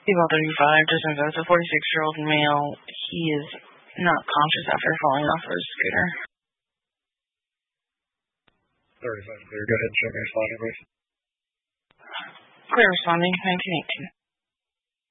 People 35, disinfects a 46-year-old male. He is not conscious after falling off of his scooter. 35 clear. Go ahead and check my responding, please. Clear responding, 1918.